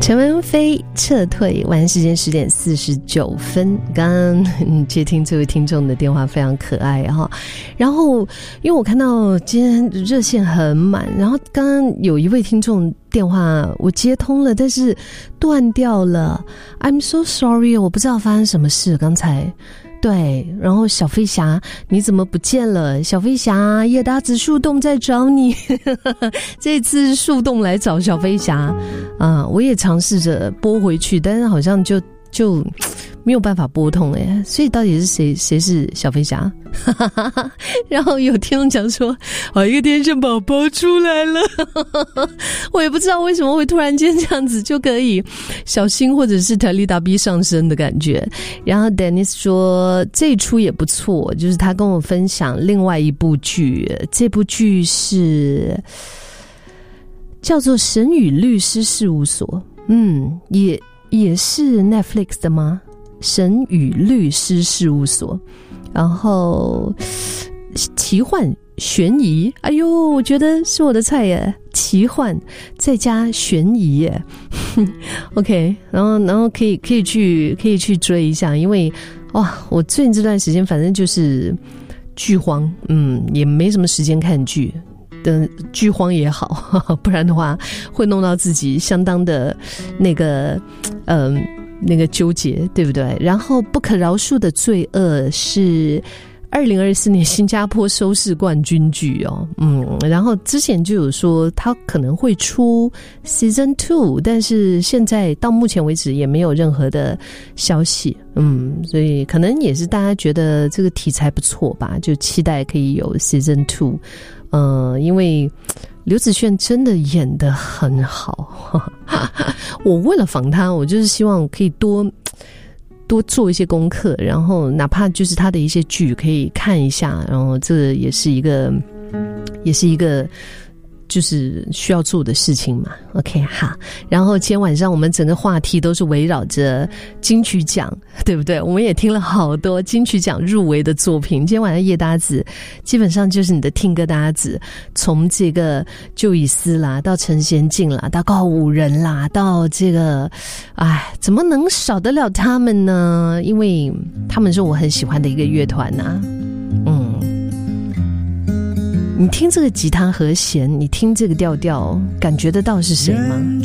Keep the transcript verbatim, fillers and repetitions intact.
陈文飞撤退，晚时间十点四十九分。刚刚接听这位听众的电话非常可爱哈，然后因为我看到今天热线很满，然后刚刚有一位听众电话我接通了，但是断掉了。I'm so sorry， 我不知道发生什么事刚才。对，然后小飞侠你怎么不见了？小飞侠，叶达子树洞在找你这次树洞来找小飞侠啊，我也尝试着拨回去，但是好像就就没有办法拨通耶，所以到底是谁谁是小飞侠？然后有听众讲说，好，一个天线宝宝出来了，我也不知道为什么会突然间这样子就可以小新或者是特利达 B 上升的感觉。然后 Dennis 说这一出也不错，就是他跟我分享另外一部剧，这部剧是叫做《神与律师事务所》，嗯，也也是 Netflix 的吗？神与律师事务所，然后奇幻悬疑，哎呦，我觉得是我的菜耶，奇幻再加悬疑耶OK， 然后然后可以可以去可以去追一下，因为哇，我最近这段时间反正就是剧荒，嗯，也没什么时间看剧。等剧荒也好，不然的话会弄到自己相当的那个嗯、呃、那个纠结，对不对？然后不可饶恕的罪恶是二零二四年新加坡收视冠军剧哦，嗯，然后之前就有说它可能会出 Season 二， 但是现在到目前为止也没有任何的消息，嗯，所以可能也是大家觉得这个题材不错吧，就期待可以有 Season 二。嗯，因为刘子炫真的演得很好，我为了访他，我就是希望可以多多做一些功课，然后哪怕就是他的一些剧可以看一下，然后这也是一个也是一个就是需要做的事情嘛。 OK， 好，然后今天晚上我们整个话题都是围绕着金曲奖，对不对？我们也听了好多金曲奖入围的作品，今天晚上叶搭子基本上就是你的听歌搭子，从这个就以斯啦，到陈贤进啦，到告五人啦，到这个哎，怎么能少得了他们呢？因为他们是我很喜欢的一个乐团啊。嗯，你听这个吉他和弦，你听这个调调，感觉得到是谁吗？